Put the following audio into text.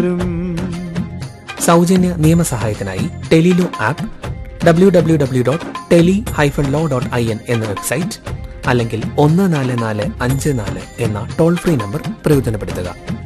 സൗജന്യ നിയമസഹായത്തിനായി Tele-Law app, www.tele-law.in എന്ന website, അല്ലെങ്കിൽ 1445 എന്ന ടോൾ ഫ്രീ നമ്പർ പ്രയോജനപ്പെടുത്തുക.